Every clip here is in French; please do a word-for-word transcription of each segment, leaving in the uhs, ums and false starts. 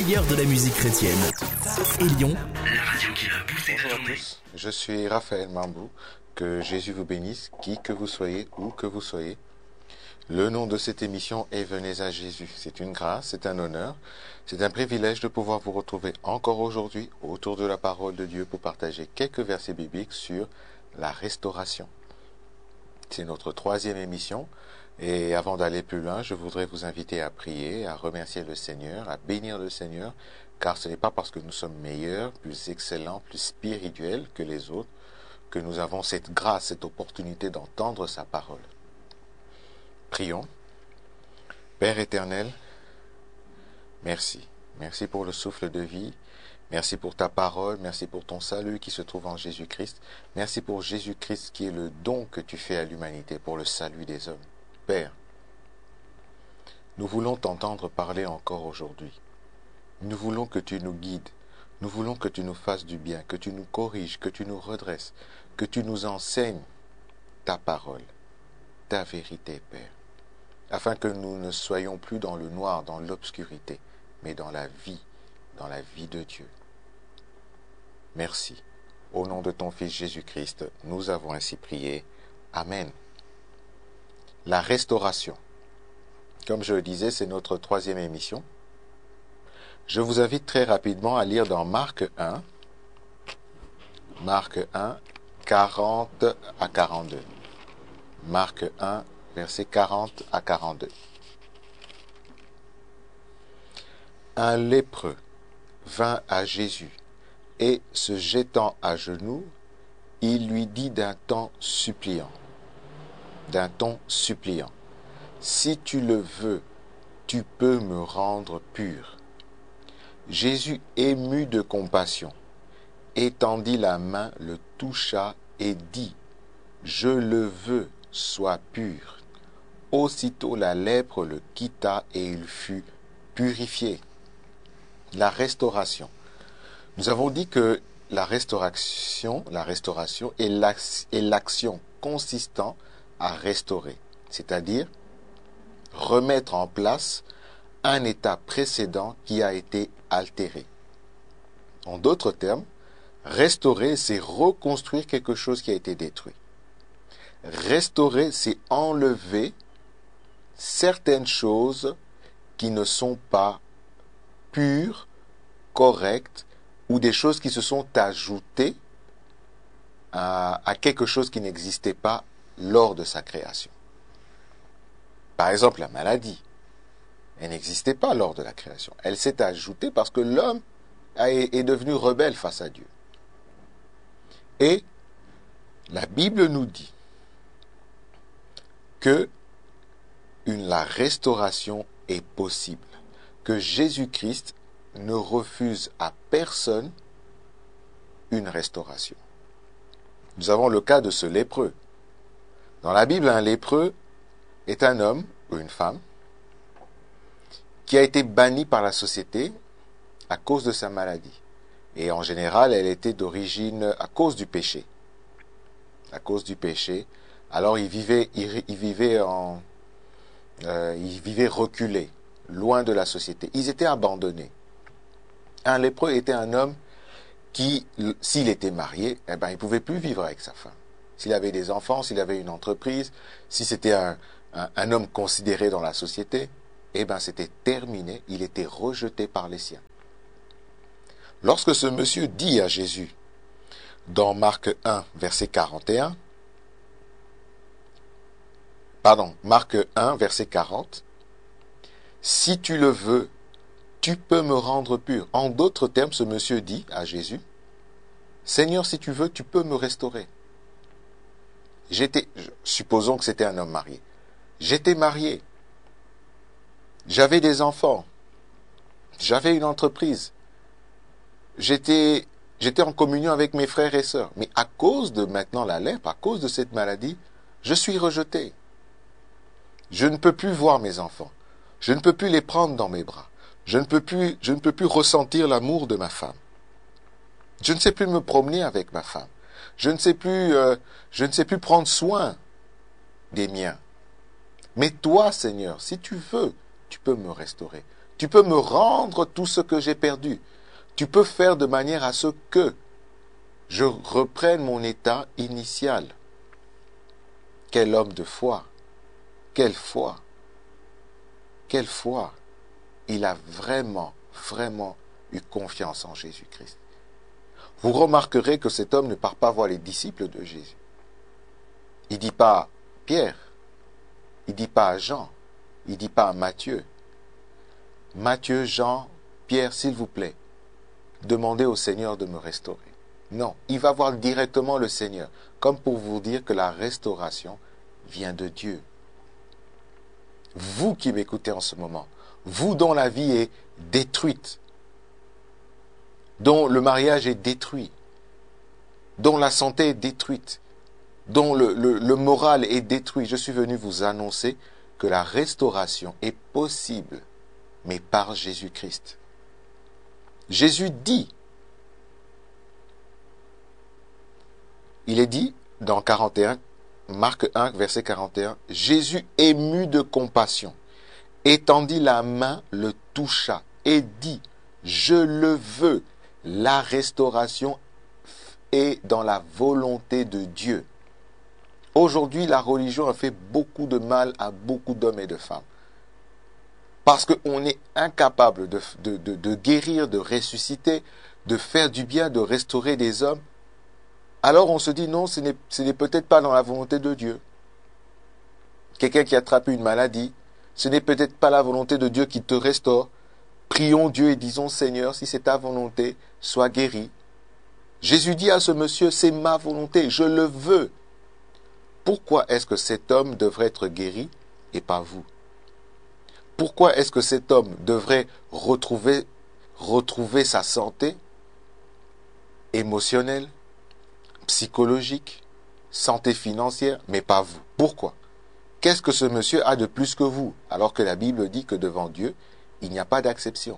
meilleur de la musique chrétienne. Élion, la radio qui va pousser la Bonjour à journée. tous, je suis Raphaël Mambou. Que Jésus vous bénisse, qui que vous soyez, où que vous soyez. Le nom de cette émission est Venez à Jésus. C'est une grâce, c'est un honneur, c'est un privilège de pouvoir vous retrouver encore aujourd'hui autour de la parole de Dieu pour partager quelques versets bibliques sur la restauration. C'est notre troisième émission et avant d'aller plus loin, je voudrais vous inviter à prier, à remercier le Seigneur, à bénir le Seigneur, car ce n'est pas parce que nous sommes meilleurs, plus excellents, plus spirituels que les autres, que nous avons cette grâce, cette opportunité d'entendre sa parole. Prions. Père éternel, merci. Merci pour le souffle de vie. Merci pour ta parole. Merci pour ton salut qui se trouve en Jésus-Christ. Merci pour Jésus-Christ qui est le don que tu fais à l'humanité pour le salut des hommes. Père, nous voulons t'entendre parler encore aujourd'hui. Nous voulons que tu nous guides. Nous voulons que tu nous fasses du bien, que tu nous corriges, que tu nous redresses, que tu nous enseignes ta parole, ta vérité, Père, afin que nous ne soyons plus dans le noir, dans l'obscurité, mais dans la vie, dans la vie de Dieu. Merci. Au nom de ton Fils Jésus-Christ, nous avons ainsi prié. Amen. La restauration. Comme je le disais, c'est notre troisième émission. Je vous invite très rapidement à lire dans Marc un, Marc un, quarante à quarante-deux. Marc un, versets quarante à quarante-deux. Un lépreux vint à Jésus et, se jetant à genoux, il lui dit d'un ton suppliant, d'un ton suppliant, « Si tu le veux, tu peux me rendre pur. » Jésus, ému de compassion, étendit la main, le toucha et dit, « Je le veux, sois pur. » Aussitôt la lèpre le quitta et il fut purifié. La restauration. Nous avons dit que la restauration, la restauration est l'action consistant à restaurer, c'est-à-dire remettre en place un état précédent qui a été altéré. En d'autres termes, restaurer, c'est reconstruire quelque chose qui a été détruit. Restaurer, c'est enlever certaines choses qui ne sont pas pures, correctes, ou des choses qui se sont ajoutées à, à quelque chose qui n'existait pas lors de sa création. Par exemple, la maladie. Elle n'existait pas lors de la création. Elle s'est ajoutée parce que l'homme est devenu rebelle face à Dieu. Et la Bible nous dit que une, la restauration est possible, que Jésus-Christ ne refuse à personne une restauration. Nous avons le cas de ce lépreux. Dans la Bible, un lépreux est un homme ou une femme qui a été banni par la société à cause de sa maladie. Et en général, elle était d'origine à cause du péché. À cause du péché. Alors, il vivait, il, il vivait en, euh, il vivait reculé, loin de la société. Ils étaient abandonnés. Un lépreux était un homme qui, s'il était marié, eh ben, il pouvait plus vivre avec sa femme. S'il avait des enfants, s'il avait une entreprise, si c'était un, un, un homme considéré dans la société, eh bien, c'était terminé, il était rejeté par les siens. Lorsque ce monsieur dit à Jésus, dans Marc un, verset quarante et un, pardon, Marc un, verset quarante, « Si tu le veux, tu peux me rendre pur. » En d'autres termes, ce monsieur dit à Jésus, « Seigneur, si tu veux, tu peux me restaurer. » J'étais, supposons que c'était un homme marié. J'étais marié. J'avais des enfants, j'avais une entreprise, j'étais, j'étais en communion avec mes frères et sœurs. Mais à cause de maintenant la lèpre, à cause de cette maladie, je suis rejeté. Je ne peux plus voir mes enfants, je ne peux plus les prendre dans mes bras, je ne peux plus, je ne peux plus ressentir l'amour de ma femme. Je ne sais plus me promener avec ma femme, je ne sais plus, euh, je ne sais plus prendre soin des miens. Mais toi, Seigneur, si tu veux, tu peux me restaurer. Tu peux me rendre tout ce que j'ai perdu. Tu peux faire de manière à ce que je reprenne mon état initial. Quel homme de foi! Quelle foi! Quelle foi! Il a vraiment, vraiment eu confiance en Jésus-Christ. Vous remarquerez que cet homme ne part pas voir les disciples de Jésus. Il ne dit pas à Pierre, il ne dit pas à Jean, il ne dit pas à Matthieu. Matthieu, Jean, Pierre, s'il vous plaît, demandez au Seigneur de me restaurer. Non, il va voir directement le Seigneur, comme pour vous dire que la restauration vient de Dieu. Vous qui m'écoutez en ce moment, vous dont la vie est détruite, dont le mariage est détruit, dont la santé est détruite, dont le, le, le moral est détruit, je suis venu vous annoncer que la restauration est possible, mais par Jésus-Christ. Jésus dit, il est dit dans quarante et un, Marc un, verset quarante et un, Jésus ému de compassion, étendit la main, le toucha et dit, je le veux. La restauration est dans la volonté de Dieu. Aujourd'hui, la religion a fait beaucoup de mal à beaucoup d'hommes et de femmes. Parce qu'on est incapable de, de, de, de guérir, de ressusciter, de faire du bien, de restaurer des hommes. Alors on se dit non, ce n'est, ce n'est peut-être pas dans la volonté de Dieu. Quelqu'un qui attrape une maladie, ce n'est peut-être pas la volonté de Dieu qui te restaure. Prions Dieu et disons, Seigneur, si c'est ta volonté, sois guéri. Jésus dit à ce monsieur, c'est ma volonté, je le veux. Pourquoi est-ce que cet homme devrait être guéri et pas vous? Pourquoi est-ce que cet homme devrait retrouver, retrouver sa santé émotionnelle, psychologique, santé financière, mais pas vous? Pourquoi? Qu'est-ce que ce monsieur a de plus que vous, alors que la Bible dit que devant Dieu, il n'y a pas d'acception.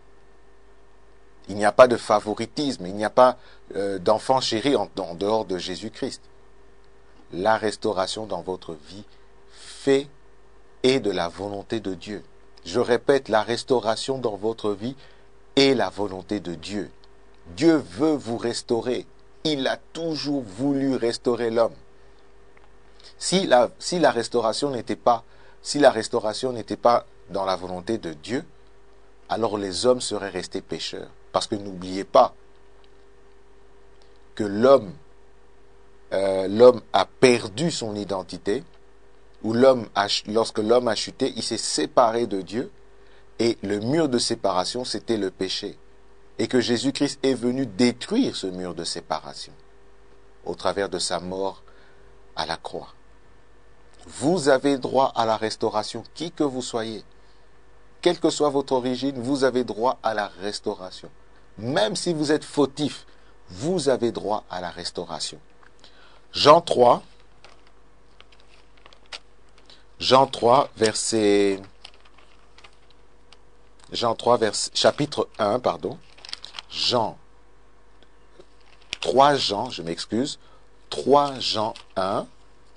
Il n'y a pas de favoritisme, il n'y a pas euh, d'enfant chéri en, en dehors de Jésus-Christ. La restauration dans votre vie fait et de la volonté de Dieu. Je répète, la restauration dans votre vie est la volonté de Dieu. Dieu veut vous restaurer. Il a toujours voulu restaurer l'homme. Si la, si la restauration n'était pas, si la restauration n'était pas dans la volonté de Dieu, alors les hommes seraient restés pécheurs. Parce que n'oubliez pas que l'homme, euh, l'homme a perdu son identité, ou l'homme a, lorsque l'homme a chuté, il s'est séparé de Dieu, et le mur de séparation, c'était le péché. Et que Jésus-Christ est venu détruire ce mur de séparation, au travers de sa mort à la croix. Vous avez droit à la restauration, qui que vous soyez. Quelle que soit votre origine, vous avez droit à la restauration. Même si vous êtes fautif, vous avez droit à la restauration. Jean trois, Jean trois, verset, Jean trois, verset, chapitre un, pardon, Jean, trois Jean, je m'excuse, trois Jean un,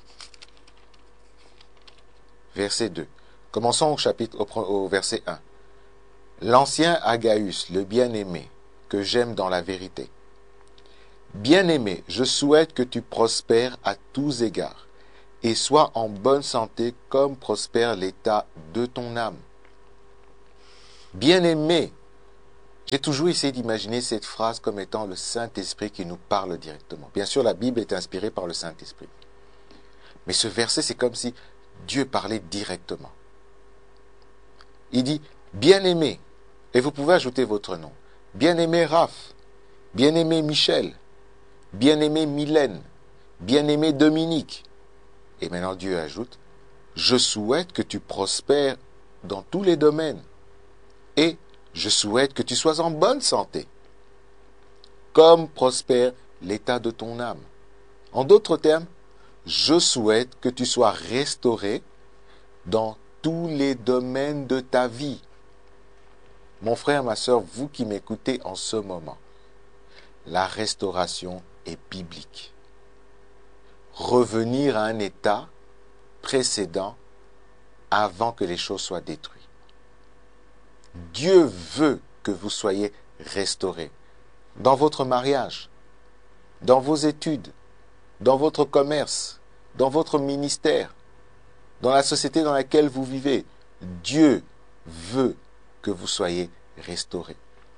verset deux. Commençons au chapitre, au, au verset un. L'ancien Agaius, le bien-aimé, que j'aime dans la vérité. Bien-aimé, je souhaite que tu prospères à tous égards et sois en bonne santé comme prospère l'état de ton âme. Bien-aimé, j'ai toujours essayé d'imaginer cette phrase comme étant le Saint-Esprit qui nous parle directement. Bien sûr, la Bible est inspirée par le Saint-Esprit. Mais ce verset, c'est comme si Dieu parlait directement. Il dit, bien-aimé, et vous pouvez ajouter votre nom, bien-aimé Raph, bien-aimé Michel, bien-aimé Mylène, bien-aimé Dominique. Et maintenant Dieu ajoute, je souhaite que tu prospères dans tous les domaines et je souhaite que tu sois en bonne santé, comme prospère l'état de ton âme. En d'autres termes, je souhaite que tu sois restauré dans tous les domaines de ta vie. Mon frère, ma sœur, vous qui m'écoutez en ce moment, la restauration est biblique. Revenir à un état précédent avant que les choses soient détruites. Dieu veut que vous soyez restaurés. Dans votre mariage, dans vos études, dans votre commerce, dans votre ministère, dans la société dans laquelle vous vivez, Dieu veut que vous soyez restaurés.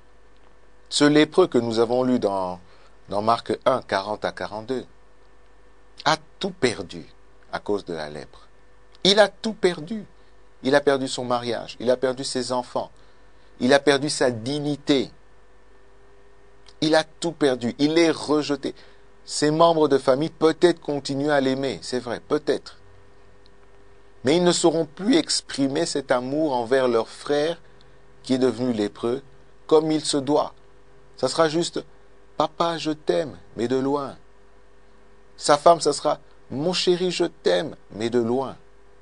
Ce lépreux que nous avons lu dans, dans Marc un, quarante à quarante-deux, a tout perdu à cause de la lèpre. Il a tout perdu. Il a perdu son mariage, il a perdu ses enfants, il a perdu sa dignité. Il a tout perdu, il est rejeté. Ses membres de famille peut-être continuent à l'aimer, c'est vrai, peut-être. Mais ils ne sauront plus exprimer cet amour envers leur frère qui est devenu lépreux comme il se doit. Ça sera juste « Papa, je t'aime », mais de loin. Sa femme, ça sera « Mon chéri, je t'aime », mais de loin.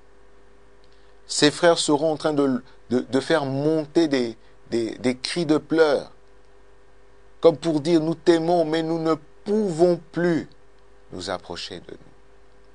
Ses frères seront en train de, de, de faire monter des, des, des cris de pleurs, comme pour dire « Nous t'aimons, mais nous ne pouvons plus nous approcher de nous ».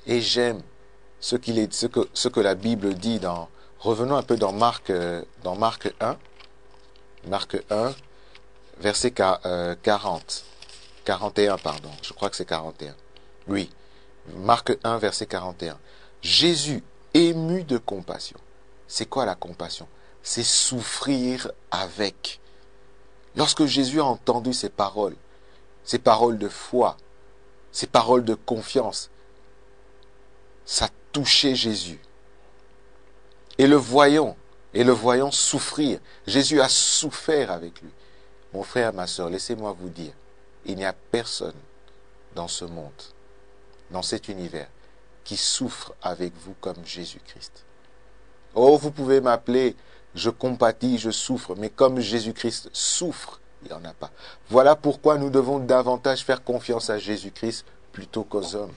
Et j'aime ce, qu'il est, ce, que, ce que la Bible dit dans... Revenons un peu dans Marc, dans Marc un. Marc un, verset quarante. quarante et un, pardon. Je crois que c'est quarante et un. Oui. Marc un, verset quarante et un. Jésus, ému de compassion. C'est quoi la compassion? C'est souffrir avec. Lorsque Jésus a entendu ces paroles, ces paroles de foi, ces paroles de confiance, ça touchait Jésus. Et le voyant, et le voyant souffrir, Jésus a souffert avec lui. Mon frère, ma soeur, laissez-moi vous dire, il n'y a personne dans ce monde, dans cet univers, qui souffre avec vous comme Jésus-Christ. Oh, vous pouvez m'appeler, je compatis, je souffre, mais comme Jésus-Christ souffre, il n'y en a pas. Voilà pourquoi nous devons davantage faire confiance à Jésus-Christ plutôt qu'aux hommes.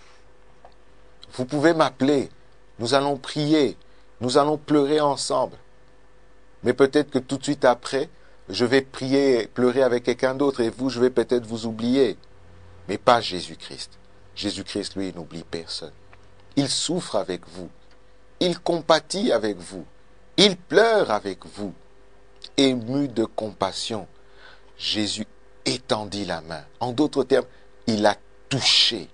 Vous pouvez m'appeler, nous allons prier, nous allons pleurer ensemble. Mais peut-être que tout de suite après, je vais prier, pleurer avec quelqu'un d'autre et vous, je vais peut-être vous oublier. Mais pas Jésus-Christ. Jésus-Christ, lui, n'oublie personne. Il souffre avec vous. Il compatit avec vous. Il pleure avec vous. Ému de compassion, Jésus étendit la main. En d'autres termes, il a touché.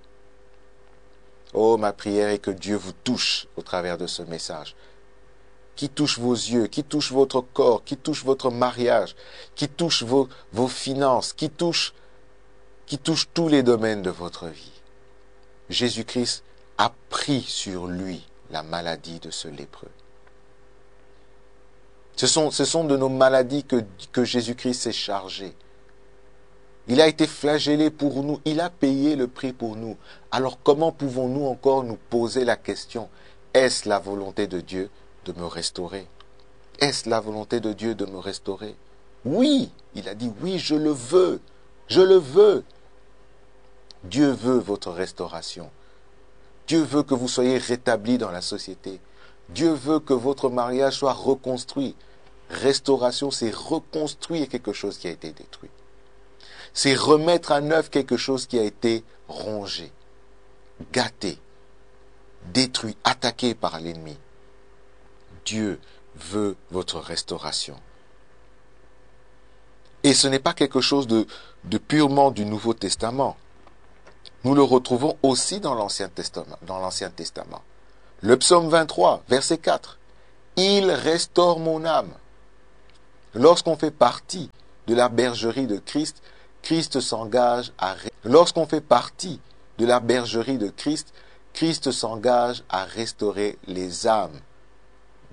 Oh, ma prière est que Dieu vous touche au travers de ce message. Qui touche vos yeux, qui touche votre corps, qui touche votre mariage, qui touche vos, vos finances, qui touche, qui touche tous les domaines de votre vie. Jésus-Christ a pris sur lui la maladie de ce lépreux. Ce sont, ce sont de nos maladies que, que Jésus-Christ s'est chargé. Il a été flagellé pour nous, il a payé le prix pour nous. Alors comment pouvons-nous encore nous poser la question, est-ce la volonté de Dieu de me restaurer? Est-ce la volonté de Dieu de me restaurer? Oui, il a dit oui, je le veux, je le veux. Dieu veut votre restauration. Dieu veut que vous soyez rétablis dans la société. Dieu veut que votre mariage soit reconstruit. Restauration, c'est reconstruire quelque chose qui a été détruit. C'est remettre à neuf quelque chose qui a été rongé, gâté, détruit, attaqué par l'ennemi. Dieu veut votre restauration. Et ce n'est pas quelque chose de, de purement du Nouveau Testament. Nous le retrouvons aussi dans l'Ancien Testament, dans l'Ancien Testament. Le psaume vingt-trois, verset quatre. Il restaure mon âme. Lorsqu'on fait partie de la bergerie de Christ, Christ s'engage à lorsqu'on fait partie de la bergerie de Christ, Christ s'engage à restaurer les âmes